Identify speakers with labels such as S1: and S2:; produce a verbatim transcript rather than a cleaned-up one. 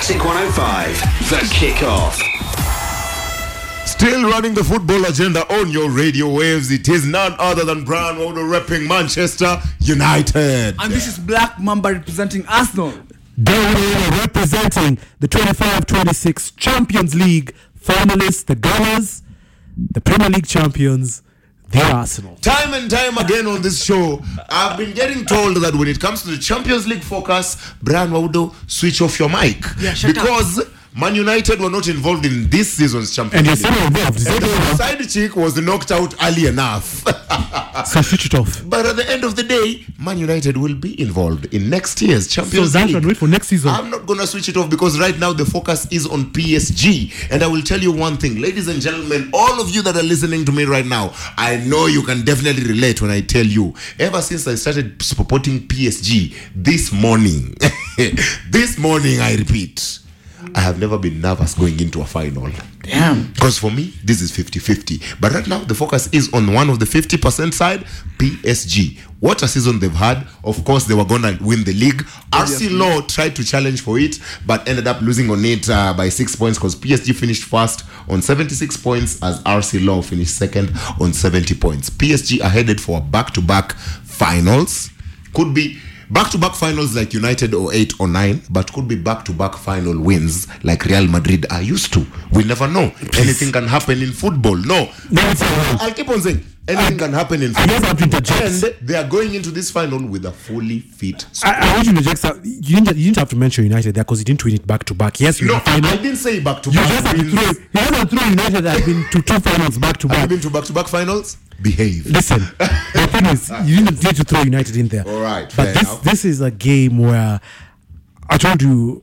S1: Classic one oh five, The Kickoff.
S2: Still running the football agenda on your radio waves. It is none other than Brian Waudo repping Manchester United.
S3: And this is Black Mamba representing Arsenal.
S4: Dawood representing the twenty-five twenty-six Champions League finalists, the Gunners, the Premier League champions, the Arsenal.
S2: Time and time again on this show, I've been getting told that when it comes to the Champions League focus, Brian Waudo, switch off your mic.
S3: Yeah, shut
S2: because
S3: up.
S2: Man United were not involved in this season's Champions
S4: And you're
S2: League.
S4: still involved.
S2: And the side chick was knocked out early enough.
S4: So switch it off.
S2: But at the end of the day, Man United will be involved in next year's Champions
S4: So that
S2: League.
S4: can wait for next season.
S2: I'm not going to switch it off because right now the focus is on P S G. And I will tell you one thing, ladies and gentlemen, all of you that are listening to me right now, I know you can definitely relate when I tell you, ever since I started supporting P S G this morning, this morning I repeat, I have never been nervous going into a final.
S3: Damn.
S2: Because for me, this is fifty-fifty. But right now, the focus is on one of the fifty percent side, P S G. What a season they've had. Of course, they were going to win the league. R C Law tried to challenge for it, but ended up losing on it uh, by six points because P S G finished first on seventy-six points as R C Law finished second on seventy points. P S G are headed for back-to-back finals. Could be back-to-back finals like United or eight or nine, but could be back-to-back final wins like Real Madrid are used to. We never know. Anything can happen in football. No. I'll keep on saying, anything can happen in
S4: I have to
S2: football.
S4: interject.
S2: And they are going into this final with a fully fit squad.
S4: I, I want you to just you didn't you didn't have to mention United there because you didn't win it back to back. Yes, you
S2: No,
S4: were final.
S2: I didn't say
S4: You
S2: back-to-back
S4: just have to
S2: wins.
S4: throw you just have to throw United that have been to two finals back to
S2: Have you
S4: back.
S2: been to back-to-back finals? Behave.
S4: Listen, the thing is, you didn't need to throw United in there.
S2: All right,
S4: but
S2: fair
S4: this
S2: enough.
S4: this is a game where I told you